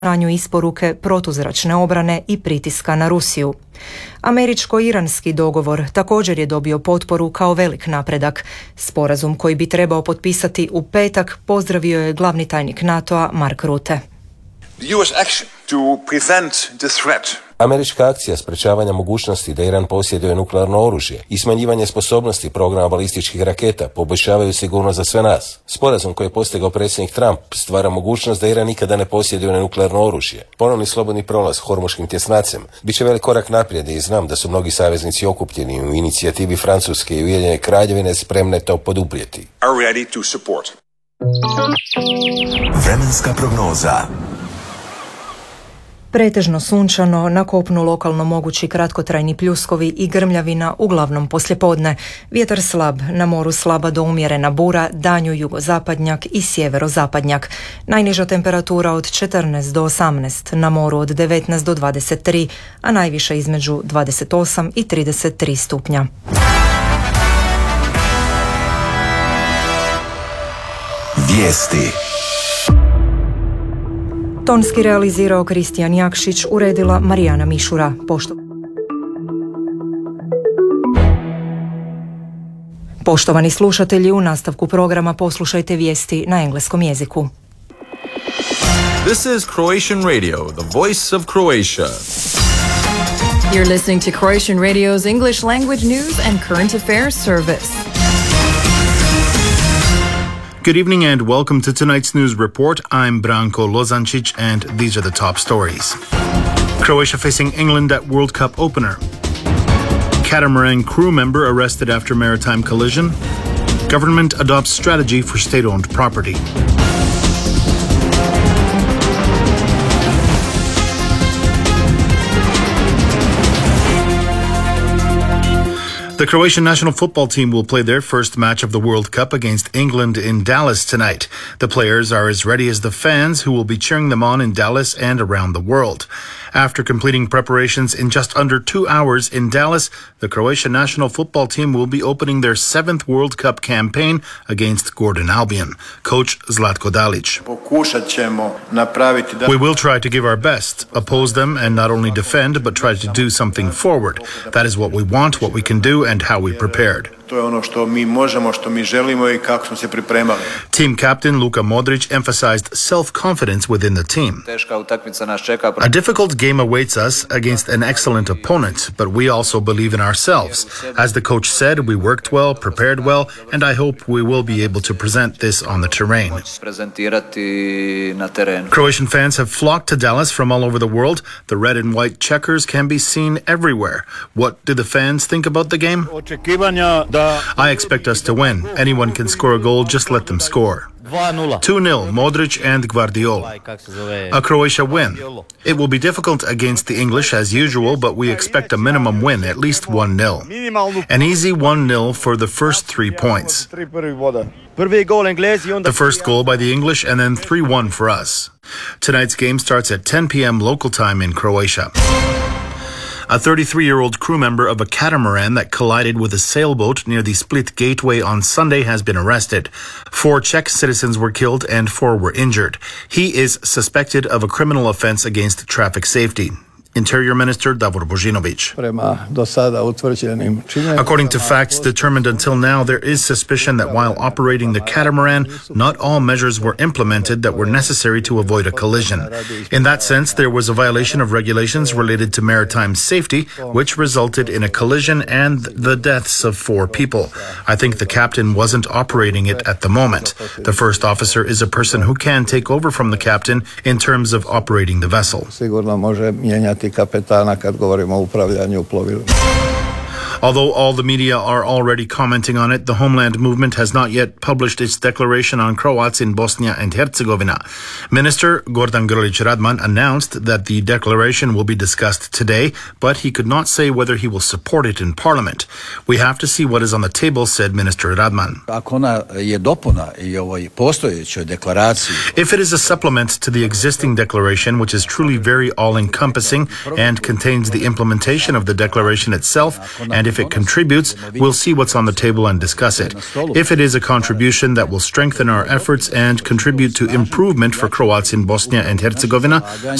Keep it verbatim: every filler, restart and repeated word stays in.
ranju isporuke protuzračne obrane i pritiska na Rusiju. Američko-iranski dogovor također je dobio potporu kao velik napredak. Sporazum koji bi trebao potpisati u petak pozdravio je glavni tajnik NATO-a Mark Rutte. The U S action to prevent the threat. Američka akcija sprečavanja mogućnosti da Iran posjeduje nuklearno oružje i smanjivanje sposobnosti programa balističkih raketa poboljšavaju sigurnost za sve nas. Sporazum koji je postigao predsjednik Trump stvara mogućnost da Iran nikada ne posjeduje nuklearno oružje. Ponovni slobodni prolaz Hormuškim tjesnacem bit će velik korak naprijed i znam da su mnogi saveznici okupljeni u inicijativi Francuske i Ujedinjene Kraljevine spremne to poduprijeti. Vremenska prognoza. Pretežno sunčano, na kopnu lokalno mogući kratkotrajni pljuskovi i grmljavina uglavnom poslijepodne. Vjetar slab, na moru slaba do umjerena bura, danju jugozapadnjak i sjeverozapadnjak. Najniža temperatura od četrnaest do osamnaest, na moru od devetnaest do dvadeset tri, a najviše između dvadeset osam i trideset tri stupnja. Vijesti. Tonski realizirao Kristijan Jakšić, uredila Marijana Mišura. Pošto... Poštovani slušatelji, u nastavku programa poslušajte vijesti na engleskom jeziku. This is Croatian Radio, the voice of Croatia. You're listening to Croatian Radio's English language news and current affairs service. Good evening and welcome to tonight's news report. I'm Branko Lozancic and these are the top stories. Croatia facing England at World Cup opener. Catamaran crew member arrested after maritime collision. Government adopts strategy for state-owned property. The Croatian national football team will play their first match of the World Cup against England in Dallas tonight. The players are as ready as the fans who will be cheering them on in Dallas and around the world. After completing preparations in just under two hours in Dallas, the Croatian national football team will be opening their seventh World Cup campaign against Gordon Albion. Coach Zlatko Dalic. We will try to give our best, oppose them and not only defend but try to do something forward. That is what we want, what we can do and how we prepared. Team captain Luka Modric emphasized self-confidence within the team. A difficult game awaits us against an excellent opponent, but we also believe in ourselves. As the coach said, we worked well, prepared well, and I hope we will be able to present this on the terrain. Croatian fans have flocked to Dallas from all over the world. The red and white checkers can be seen everywhere. What do the fans think about the game? I expect us to win. Anyone can score a goal, just let them score. two nil, Modric and Gvardiol. A Croatia win. It will be difficult against the English as usual, but we expect a minimum win, at least one nil. An easy one nil for the first three points. The first goal by the English and then three one for us. Tonight's game starts at ten p.m. local time in Croatia. A thirty-three-year-old crew member of a catamaran that collided with a sailboat near the Split Gateway on Sunday has been arrested. Four Czech citizens were killed and four were injured. He is suspected of a criminal offense against traffic safety. Interior Minister Davor Božinović. According to facts determined until now, there is suspicion that while operating the catamaran, not all measures were implemented that were necessary to avoid a collision. In that sense, there was a violation of regulations related to maritime safety, which resulted in a collision and the deaths of four people. I think the captain wasn't operating it at the moment. The first officer is a person who can take over from the captain in terms of operating the vessel. kapetana kad govorimo o upravljanju plovilom. Although all the media are already commenting on it, the Homeland Movement has not yet published its declaration on Croats in Bosnia and Herzegovina. Minister Gordan Grlić Radman announced that the declaration will be discussed today, but he could not say whether he will support it in Parliament. We have to see what is on the table, said Minister Radman. If it is a supplement to the existing declaration, which is truly very all-encompassing and contains the implementation of the declaration itself, and if it contributes, we'll see what's on the table and discuss it. If it is a contribution that will strengthen our efforts and contribute to improvement for Croats in Bosnia and Herzegovina,